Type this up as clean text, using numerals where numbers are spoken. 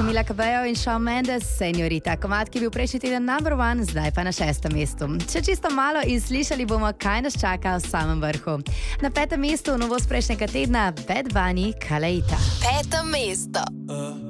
Camila Cabello in Shawn Mendes, Señorita. Komad, ki je bil prejšnji teden number one, zdaj pa na 6. mestu. Še čisto malo in slišali bomo, kaj nas čaka v samem vrhu. Na 5. mestu novost prejšnjega tedna Bad Bunny, Kaleita. 5. mesto.